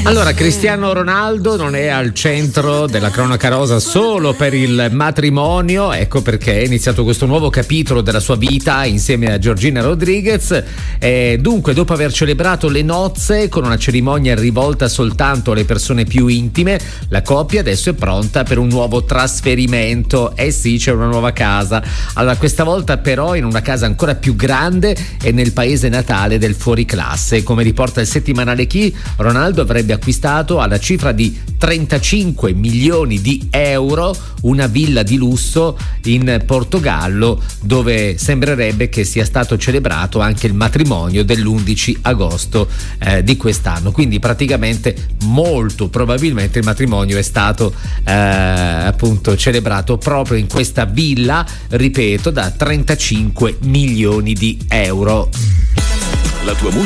Allora, Cristiano Ronaldo non è al centro della cronaca rosa solo per il matrimonio, ecco perché è iniziato questo nuovo capitolo della sua vita insieme a Georgina Rodriguez. Dunque, dopo aver celebrato le nozze con una cerimonia rivolta soltanto alle persone più intime, la coppia adesso è pronta per un nuovo trasferimento. Sì, c'è una nuova casa. Allora, questa volta però in una casa ancora più grande e nel paese natale del fuoriclasse. Come riporta il settimanale Chi, Ronaldo avrebbe acquistato alla cifra di 35 milioni di euro una villa di lusso in Portogallo, dove sembrerebbe che sia stato celebrato anche il matrimonio dell'11 agosto di quest'anno. Quindi praticamente molto probabilmente il matrimonio è stato appunto celebrato proprio in questa villa, ripeto, da 35 milioni di euro. La tua musica